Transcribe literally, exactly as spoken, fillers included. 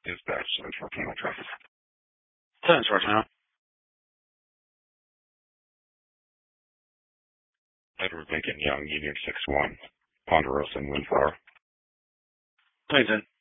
Dispatch Central County Traffic. ten Sergeant now. Edward Lincoln Young, Union six one, Ponderosa and Windflower. Thanks,